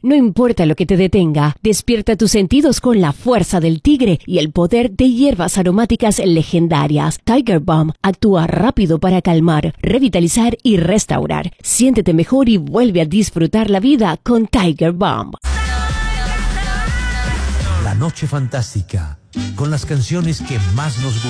No importa lo que te detenga, despierta tus sentidos con la fuerza del tigre y el poder de hierbas aromáticas legendarias. Tiger Balm actúa rápido para calmar, revitalizar y restaurar. Siéntete mejor y vuelve a disfrutar la vida con Tiger Balm. La noche fantástica, con las canciones que más nos gustan.